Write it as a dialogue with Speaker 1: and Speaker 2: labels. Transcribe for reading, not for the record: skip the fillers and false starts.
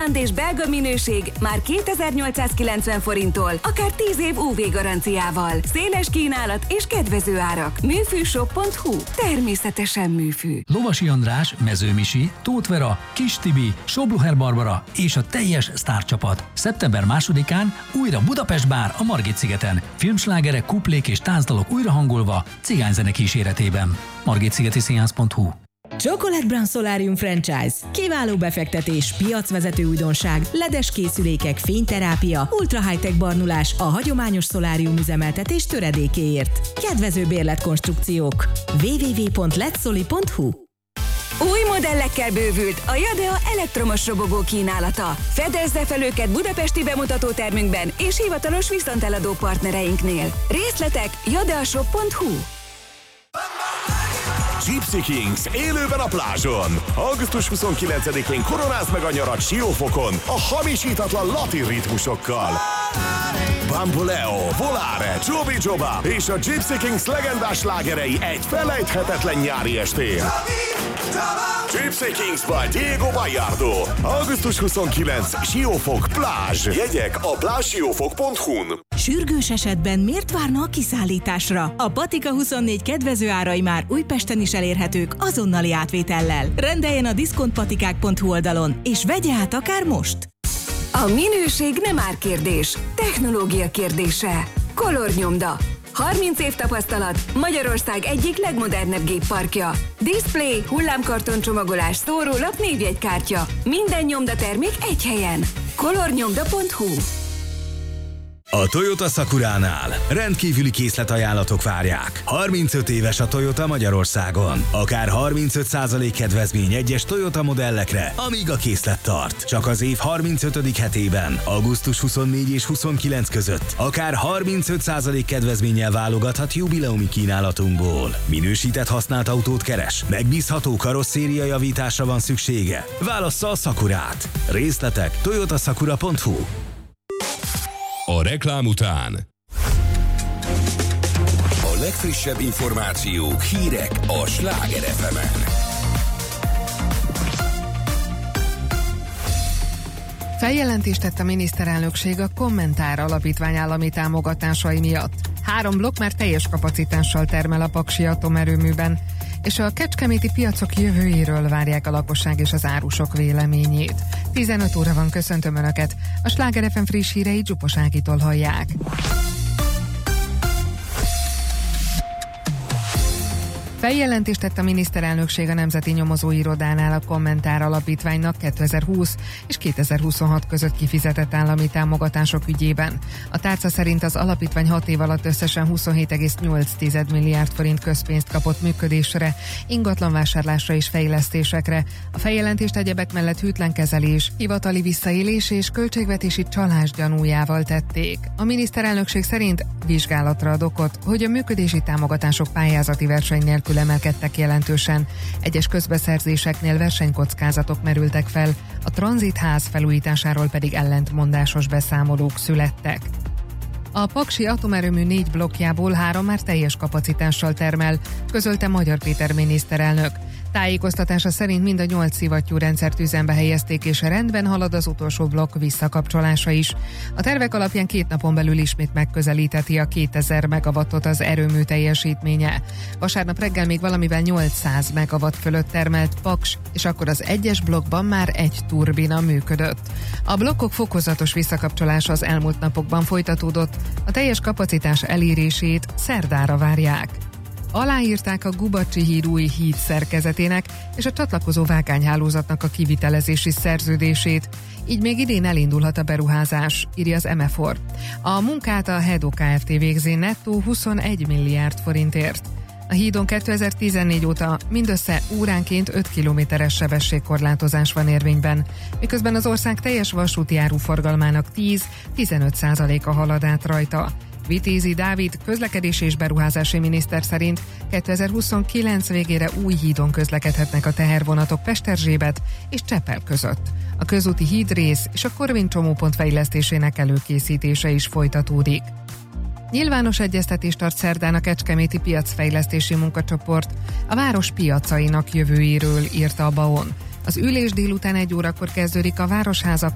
Speaker 1: holland és belga minőség már 2890 forinttól, akár 10 év UV garanciával. Széles kínálat és kedvező árak. Műfűshop.hu. Természetesen műfű.
Speaker 2: Lovasi András, Mező Misi, Tóth Vera, Kis Tibi, Sobluher Barbara és a teljes sztárcsapat. Szeptember 2-án újra Budapest Bár a Margit-szigeten. Filmslágerek, kuplék és táncdalok újrahangolva cigányzene kíséretében. margitszigetiszínház.hu.
Speaker 3: Chocolate Brown Solarium Franchise. Kiváló befektetés, piacvezető újdonság, ledes készülékek, fényterápia, ultra high-tech barnulás a hagyományos szolárium üzemeltetés töredékéért. Kedvező bérletkonstrukciók. www.letsoli.hu.
Speaker 1: Új modellekkel bővült a Jadea elektromos robogó kínálata. Fedezze fel őket budapesti bemutatótermünkben és hivatalos viszonteladó partnereinknél. Részletek jadeashop.hu.
Speaker 4: Gypsy Kings élőben a plázson. Augusztus 29-én koronázd meg a nyarat Siófokon a hamisítatlan latin ritmusokkal. Bamboleo, Volare, Joby Joba és a Gypsy Kings legendás slágerei egy felejthetetlen nyári estén. Gypsy Kings by Diego Bayardo. Augusztus 29, Siófok, plázs. Jegyek a plázsiófok.hu-n.
Speaker 3: Sürgős esetben miért várna a kiszállításra? A Patika 24 kedvező árai már Újpesten is elérhetők azonnali átvétellel. Rendeljen a diszkontpatikák.hu oldalon, és vegye át akár most!
Speaker 1: A minőség nem árkérdés, technológia kérdése. Color Nyomda. 30 év tapasztalat, Magyarország egyik legmodernebb gépparkja. Display, hullámkarton csomagolás, szórólap, névjegykártya. Minden nyomdatermék egy helyen. colornyomda.hu.
Speaker 5: A Toyota Sakuránál rendkívüli készletajánlatok várják. 35 éves a Toyota Magyarországon. Akár 35% kedvezmény egyes Toyota modellekre, amíg a készlet tart. Csak az év 35. hetében, augusztus 24 és 29 között. Akár 35% kedvezménnyel válogathat jubileumi kínálatunkból. Minősített használt autót keres? Megbízható karosszéria javításra van szüksége? Válassza a Sakurát. Részletek toyotasakura.hu.
Speaker 6: A reklám után
Speaker 7: a legfrissebb információk, hírek a Sláger FM-en.
Speaker 8: Feljelentést tett a miniszterelnökség a Kommentár Alapítvány állami támogatásai miatt. 3 blokk már teljes kapacitással termel a paksi atomerőműben, és a kecskeméti piacok jövőjéről várják a lakosság és az árusok véleményét. 15 óra van, köszöntöm Önöket! A Sláger FM friss híreit Zsupos Ágitól hallják. Feljelentést tett a miniszterelnökség a Nemzeti Nyomozóirodánál a Kommentár Alapítványnak 2020 és 2026 között kifizetett állami támogatások ügyében. A tárca szerint az alapítvány 6 év alatt összesen 27,8 milliárd forint közpénzt kapott működésre, ingatlanvásárlásra és fejlesztésekre. A feljelentést egyebek mellett hűtlenkezelés, hivatali visszaélés és költségvetési csalás gyanújával tették. A miniszterelnökség szerint vizsgálatra ad okot, hogy a működési támogatások pályázati verseny nélkül emelkedtek jelentősen. Egyes közbeszerzéseknél versenykockázatok merültek fel, a tranzitház felújításáról pedig ellentmondásos beszámolók születtek. A paksi atomerőmű 4 blokkjából 3 már teljes kapacitással termel, közölte Magyar Péter miniszterelnök. Tájékoztatása szerint mind a 8 szivattyúrendszert üzembe helyezték, és rendben halad az utolsó blokk visszakapcsolása is. A tervek alapján 2 napon belül ismét megközelítheti a 2000 megawattot az erőmű teljesítménye. Vasárnap reggel még valamivel 800 megawatt fölött termelt Paks, és akkor az 1-es blokkban már 1 turbina működött. A blokkok fokozatos visszakapcsolása az elmúlt napokban folytatódott, a teljes kapacitás elérését szerdára várják. Aláírták a Gubacsi híd új híd szerkezetének és a csatlakozó vágányhálózatnak a kivitelezési szerződését, így még idén elindulhat a beruházás, írja az MFOR. A munkát a Hedo Kft. Végzi nettó 21 milliárd forintért. A hídon 2014 óta mindössze óránként 5 kilométeres sebességkorlátozás van érvényben, miközben az ország teljes vasúti áruforgalmának 10-15%-a halad át rajta. Vitézi Dávid közlekedési és beruházási miniszter szerint 2029 végére új hídon közlekedhetnek a tehervonatok Pesterzsébet és Csepel között. A közúti hídrész és a Korvin csomópont fejlesztésének előkészítése is folytatódik. Nyilvános egyeztetést tart szerdán a kecskeméti piacfejlesztési munkacsoport a város piacainak jövőjéről, írta a BAON. Az ülés délután 1 órakor kezdődik a Városházak